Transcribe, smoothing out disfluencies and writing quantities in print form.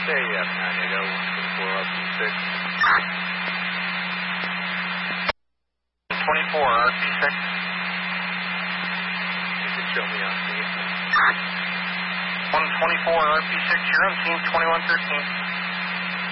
KF 980 124 RP6. 24 RP6. You can show me on the 124 RP6, you're on scene 2113.